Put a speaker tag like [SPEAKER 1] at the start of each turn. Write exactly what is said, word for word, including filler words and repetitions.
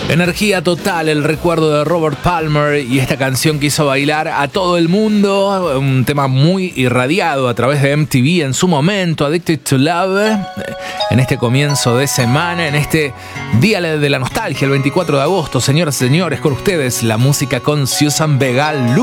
[SPEAKER 1] Energía total, el recuerdo de Robert Palmer y esta canción que hizo bailar a todo el mundo, un tema muy irradiado a través de M T V en su momento, Addicted to Love, en este comienzo de semana, en este día de la nostalgia, el veinticuatro de agosto. Señoras y señores, con ustedes la música con Susan Vega.